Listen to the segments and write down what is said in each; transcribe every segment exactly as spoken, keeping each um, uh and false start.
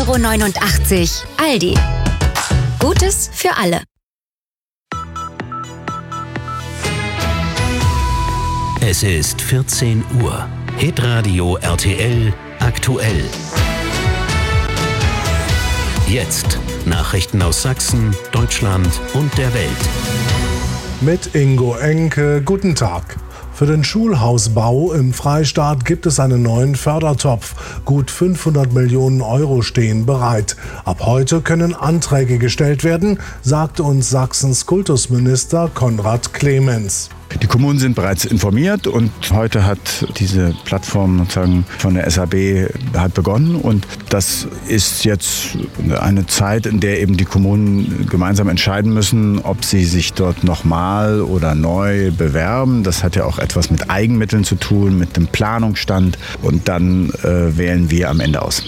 neunundachtzig Euro. Aldi. Gutes für alle. Es ist vierzehn Uhr. Hitradio R T L aktuell. Jetzt Nachrichten aus Sachsen, Deutschland und der Welt. Mit Ingo Enke, guten Tag. Für den Schulhausbau im Freistaat gibt es einen neuen Fördertopf. Gut fünfhundert Millionen Euro stehen bereit. Ab heute können Anträge gestellt werden, sagte uns Sachsens Kultusminister Konrad Clemens. Die Kommunen sind bereits informiert und heute hat diese Plattform sozusagen von der S A B hat begonnen und das ist jetzt eine Zeit, in der eben die Kommunen gemeinsam entscheiden müssen, ob sie sich dort nochmal oder neu bewerben. Das hat ja auch etwas mit Eigenmitteln zu tun, mit dem Planungsstand und dann äh, wählen wir am Ende aus.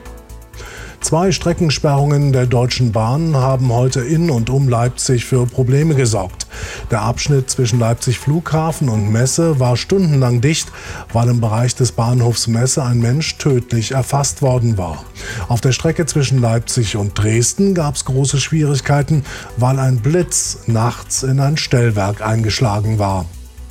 Zwei Streckensperrungen der Deutschen Bahn haben heute in und um Leipzig für Probleme gesorgt. Der Abschnitt zwischen Leipzig Flughafen und Messe war stundenlang dicht, weil im Bereich des Bahnhofs Messe ein Mensch tödlich erfasst worden war. Auf der Strecke zwischen Leipzig und Dresden gab es große Schwierigkeiten, weil ein Blitz nachts in ein Stellwerk eingeschlagen war.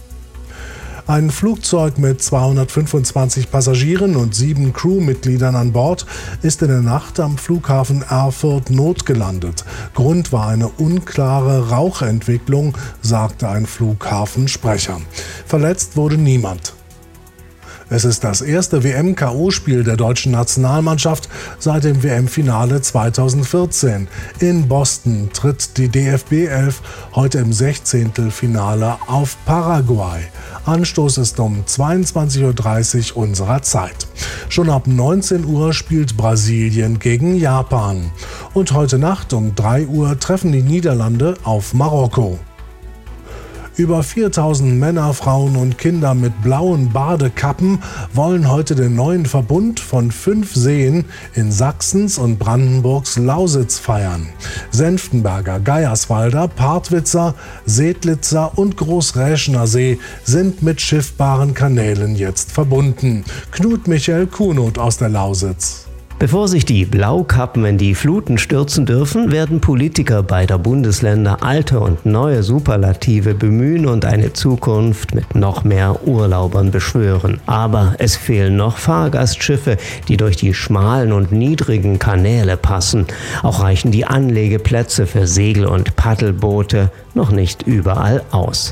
Ein Flugzeug mit zweihundertfünfundzwanzig Passagieren und sieben Crewmitgliedern an Bord ist in der Nacht am Flughafen Erfurt notgelandet. Grund war eine unklare Rauchentwicklung, sagte ein Flughafensprecher. Verletzt wurde niemand. Es ist das erste W M-K O-Spiel der deutschen Nationalmannschaft seit dem W M-Finale zweitausendvierzehn. In Boston tritt die D F B elf heute im Sechzehntelfinale auf Paraguay. Anstoß ist um zweiundzwanzig Uhr dreißig unserer Zeit. Schon ab neunzehn Uhr spielt Brasilien gegen Japan. Und heute Nacht um drei Uhr treffen die Niederlande auf Marokko. Über viertausend Männer, Frauen und Kinder mit blauen Badekappen wollen heute den neuen Verbund von fünf Seen in Sachsens und Brandenburgs Lausitz feiern. Senftenberger, Geierswalder, Partwitzer, Sedlitzer und Großräschener See sind mit schiffbaren Kanälen jetzt verbunden. Knut Michael Kuhnot aus der Lausitz. Bevor sich die Blaukappen in die Fluten stürzen dürfen, werden Politiker beider Bundesländer alte und neue Superlative bemühen und eine Zukunft mit noch mehr Urlaubern beschwören. Aber es fehlen noch Fahrgastschiffe, die durch die schmalen und niedrigen Kanäle passen. Auch reichen die Anlegeplätze für Segel- und Paddelboote noch nicht überall aus.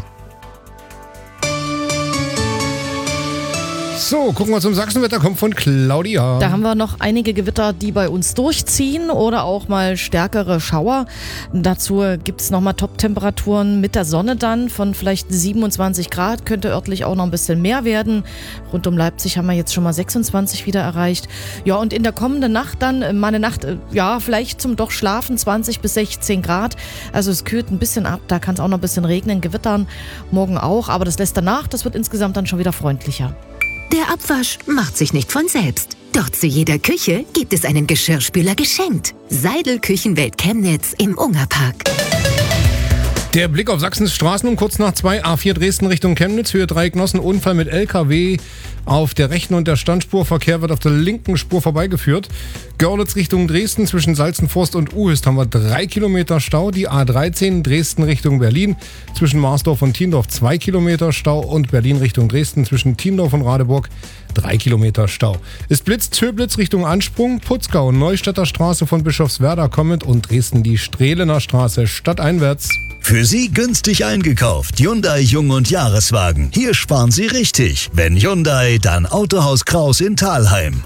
So, gucken wir zum Sachsenwetter, kommt von Claudia. Da haben wir noch einige Gewitter, die bei uns durchziehen oder auch mal stärkere Schauer. Dazu gibt es nochmal Top-Temperaturen mit der Sonne dann von vielleicht siebenundzwanzig Grad, könnte örtlich auch noch ein bisschen mehr werden. Rund um Leipzig haben wir jetzt schon mal sechsundzwanzig wieder erreicht. Ja, und in der kommenden Nacht dann, mal eine Nacht, ja, vielleicht zum doch Schlafen zwanzig bis sechzehn Grad. Also es kühlt ein bisschen ab, da kann es auch noch ein bisschen regnen, gewittern, morgen auch. Aber das lässt danach, das wird insgesamt dann schon wieder freundlicher. Der Abwasch macht sich nicht von selbst. Doch zu jeder Küche gibt es einen Geschirrspüler geschenkt. Seidel Küchenwelt Chemnitz im Ungerpark. Der Blick auf Sachsens Straßen um kurz nach zwei, A vier Dresden Richtung Chemnitz, Höhe drei Genossen, Unfall mit L K W auf der rechten und der Standspur. Verkehr wird auf der linken Spur vorbeigeführt. Görlitz Richtung Dresden zwischen Salzenforst und Uhüst haben wir drei Kilometer Stau. Die A dreizehn Dresden Richtung Berlin zwischen Marsdorf und Thiendorf zwei Kilometer Stau und Berlin Richtung Dresden zwischen Thiendorf und Radeburg drei Kilometer Stau. Es blitzt Zöblitz Richtung Ansprung, Putzgau, Neustädter Straße von Bischofswerda kommend und Dresden die Strehlener Straße stadteinwärts. Für Sie günstig eingekauft. Hyundai Jung- und Jahreswagen. Hier sparen Sie richtig. Wenn Hyundai, dann Autohaus Kraus in Thalheim.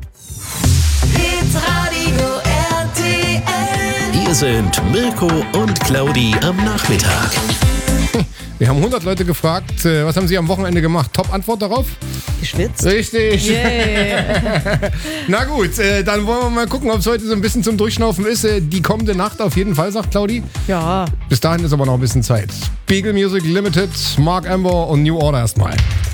Hitradio R T L. Hier sind Mirko und Claudi am Nachmittag. Wir haben hundert Leute gefragt, was haben Sie am Wochenende gemacht? Top-Antwort darauf? Geschwitzt. Richtig. Yeah. Na gut, dann wollen wir mal gucken, ob es heute so ein bisschen zum Durchschnaufen ist. Die kommende Nacht auf jeden Fall, sagt Claudi. Ja. Bis dahin ist aber noch ein bisschen Zeit. Beagle Music Limited, Mark Amber und New Order erstmal.